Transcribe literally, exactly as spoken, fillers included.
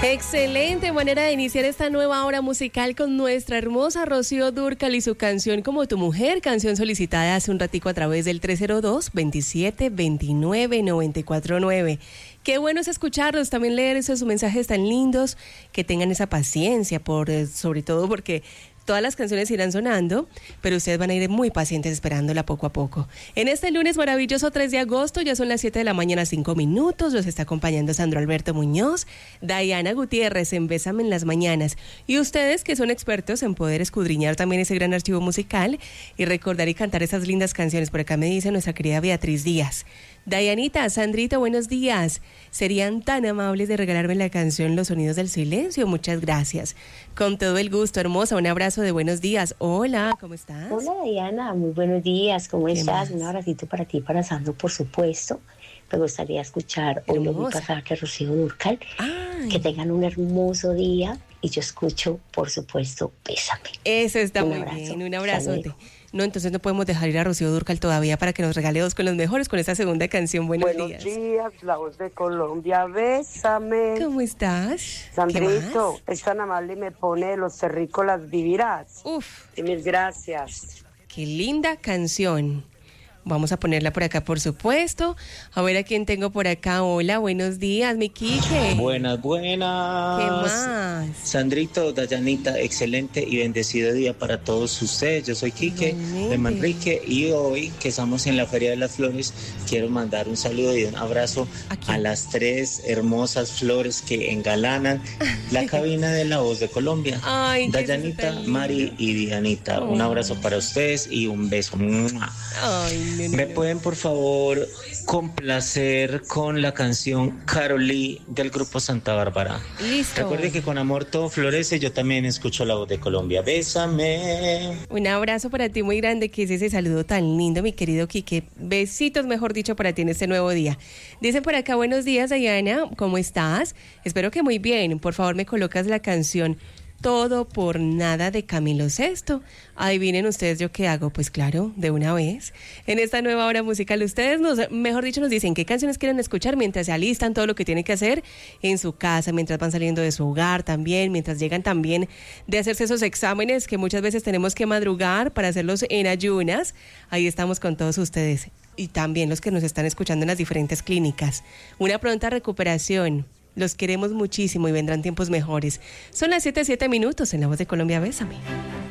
Excelente manera de iniciar esta nueva hora musical con nuestra hermosa Rocío Dúrcal y su canción Como tu mujer, canción solicitada hace un ratico a través del tres cero dos, veintisiete veintinueve, noventa y cuatro nueve. Qué bueno es escucharlos, también leer esos mensajes tan lindos, que tengan esa paciencia, por sobre todo porque todas las canciones irán sonando, pero ustedes van a ir muy pacientes esperándola poco a poco. En este lunes maravilloso tres de agosto, ya son las siete de la mañana, cinco minutos, los está acompañando Sandro Alberto Muñoz, Diana Gutiérrez en Bésame en las Mañanas, y ustedes que son expertos en poder escudriñar también ese gran archivo musical y recordar y cantar esas lindas canciones. Por acá me dice nuestra querida Beatriz Díaz. Dianita, Sandrito, buenos días. ¿Serían tan amables de regalarme la canción Los Sonidos del Silencio? Muchas gracias. Con todo el gusto, hermosa. Un abrazo de buenos días. Hola, ¿cómo estás? Hola, Diana. Muy buenos días. ¿Cómo estás? Más? Un abracito para ti, para Sandro, por supuesto. Me gustaría escuchar hoy lo muy pasado de Rocío Dúrcal. Ay. Que tengan un hermoso día. Y yo escucho, por supuesto, Bésame. Eso está un muy abrazo. Bien. Un abrazote. No, entonces no podemos dejar ir a Rocío Dúrcal todavía para que nos regale dos con los mejores con esta segunda canción. Buenos, Buenos días. Buenos días, la voz de Colombia, Bésame. ¿Cómo estás? Sandrito, es tan amable y me pone Los Terrícolas Vivirás. Uf. Y mil gracias. Qué linda canción. Vamos a ponerla por acá, por supuesto. A ver a quién tengo por acá. Hola, buenos días, mi Quique. Buenas, buenas. ¿Qué más? Sandrito, Dayanita, excelente y bendecido día para todos ustedes. Yo soy Quique de Manrique y hoy que estamos en la Feria de las Flores, quiero mandar un saludo y un abrazo a las tres hermosas flores que engalanan la cabina de La Voz de Colombia. Ay, Dayanita, Mari y Dianita. Oh. Un abrazo para ustedes y un beso. Ay. No, no, ¿Me no. pueden, por favor, complacer con la canción Carolí del grupo Santa Bárbara? Listo. Recuerde que con amor todo florece. Yo también escucho La Voz de Colombia. Bésame. Un abrazo para ti muy grande, que es ese saludo tan lindo, mi querido Quique. Besitos, mejor dicho, para ti en este nuevo día. Dicen por acá, buenos días, Diana. ¿Cómo estás? Espero que muy bien. Por favor, me colocas la canción Todo por Nada de Camilo Sesto. Adivinen ustedes yo qué hago. Pues claro, de una vez. En esta nueva hora musical, ustedes nos, mejor dicho, nos dicen qué canciones quieren escuchar mientras se alistan, todo lo que tienen que hacer en su casa, mientras van saliendo de su hogar también, mientras llegan también de hacerse esos exámenes que muchas veces tenemos que madrugar para hacerlos en ayunas. Ahí estamos con todos ustedes. Y también los que nos están escuchando en las diferentes clínicas. Una pronta recuperación. Los queremos muchísimo y vendrán tiempos mejores. Son las siete, siete minutos en La Voz de Colombia. Bésame.